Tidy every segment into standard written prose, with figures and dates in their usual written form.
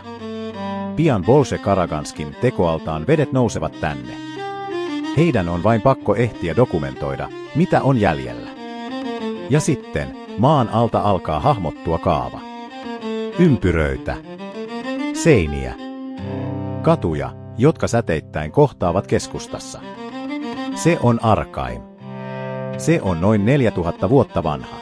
Pian Bolshe-Karaganskin tekoaltaan vedet nousevat tänne. Heidän on vain pakko ehtiä dokumentoida, mitä on jäljellä. Ja sitten maan alta alkaa hahmottua kaava. Ympyröitä. Seiniä. Katuja, jotka säteittäin kohtaavat keskustassa. Se on Arkaim. Se on noin 4000 vuotta vanha.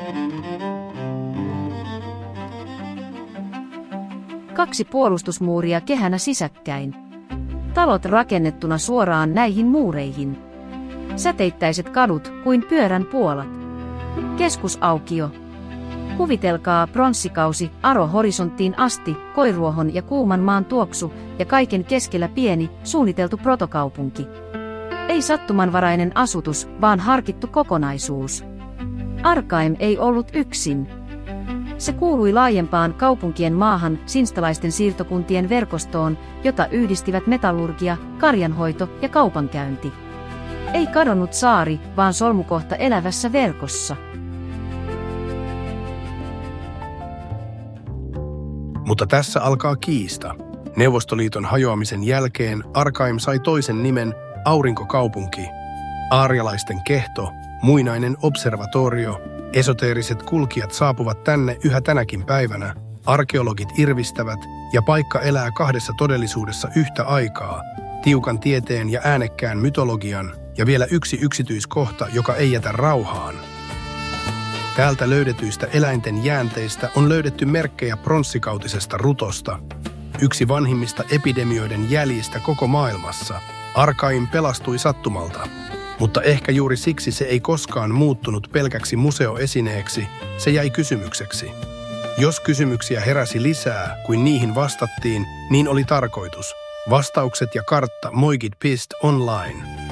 Kaksi puolustusmuuria kehänä sisäkkäin. Talot rakennettuna suoraan näihin muureihin. Säteittäiset kadut kuin pyörän puolat. Keskusaukio. Kuvitelkaa pronssikausi Aro horisonttiin asti, koiruohon ja kuuman maan tuoksu ja kaiken keskellä pieni, suunniteltu protokaupunki. Ei sattumanvarainen asutus, vaan harkittu kokonaisuus. Arkaim ei ollut yksin. Se kuului laajempaan kaupunkien maahan sinstalaisten siirtokuntien verkostoon, jota yhdistivät metallurgia, karjanhoito ja kaupankäynti. Ei kadonnut saari, vaan solmukohta elävässä verkossa. Mutta tässä alkaa kiista. Neuvostoliiton hajoamisen jälkeen Arkaim sai toisen nimen Aurinkokaupunki. Aarialaisten kehto, muinainen observatorio, esoteeriset kulkijat saapuvat tänne yhä tänäkin päivänä, arkeologit irvistävät ja paikka elää kahdessa todellisuudessa yhtä aikaa, tiukan tieteen ja äänekkään mytologian ja vielä yksi yksityiskohta, joka ei jätä rauhaan. Täältä löydetyistä eläinten jäänteistä on löydetty merkkejä pronssikautisesta rutosta, yksi vanhimmista epidemioiden jäljistä koko maailmassa. Arkaim pelastui sattumalta, mutta ehkä juuri siksi se ei koskaan muuttunut pelkäksi museoesineeksi, se jäi kysymykseksi. Jos kysymyksiä heräsi lisää kuin niihin vastattiin, niin oli tarkoitus. Vastaukset ja kartta Moigit.online.